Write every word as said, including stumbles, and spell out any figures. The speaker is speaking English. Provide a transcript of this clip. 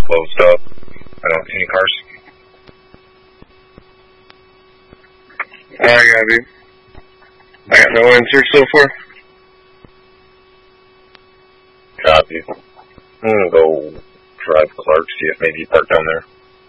closed up. I don't see any cars. I got you. I got no answer so far. Copy. I'm gonna go drive Clark, see if maybe he parked down there.